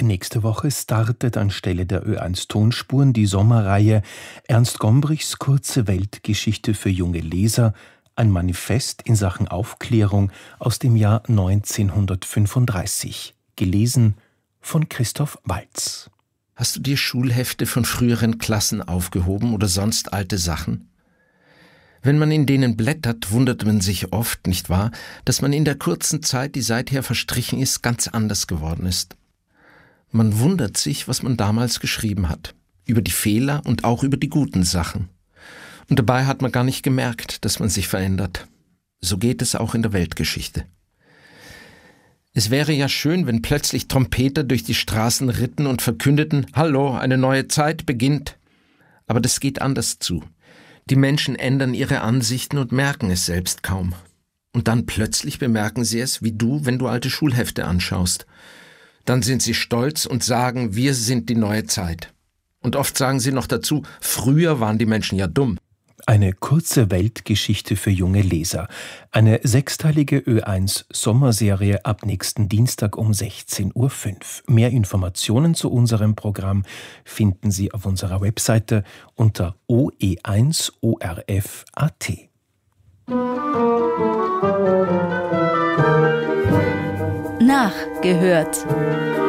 Nächste Woche startet anstelle der Ö1 Tonspuren die Sommerreihe Ernst Gombrichs kurze Weltgeschichte für junge Leser, ein Manifest in Sachen Aufklärung aus dem Jahr 1935. Gelesen von Christoph Waltz. Hast du dir Schulhefte von früheren Klassen aufgehoben oder sonst alte Sachen? Wenn man in denen blättert, wundert man sich oft, nicht wahr, dass man in der kurzen Zeit, die seither verstrichen ist, ganz anders geworden ist. Man wundert sich, was man damals geschrieben hat, über die Fehler und auch über die guten Sachen. Und dabei hat man gar nicht gemerkt, dass man sich verändert. So geht es auch in der Weltgeschichte. Es wäre ja schön, wenn plötzlich Trompeter durch die Straßen ritten und verkündeten, »Hallo, eine neue Zeit beginnt«. Aber das geht anders zu. Die Menschen ändern ihre Ansichten und merken es selbst kaum. Und dann plötzlich bemerken sie es, wie du, wenn du alte Schulhefte anschaust. Dann sind sie stolz und sagen, wir sind die neue Zeit. Und oft sagen sie noch dazu, früher waren die Menschen ja dumm. Eine kurze Weltgeschichte für junge Leser. Eine sechsteilige Ö1 Sommerserie ab nächsten Dienstag um 16:05 Uhr. Mehr Informationen zu unserem Programm finden Sie auf unserer Webseite unter oe1orf.at. Nachgehört.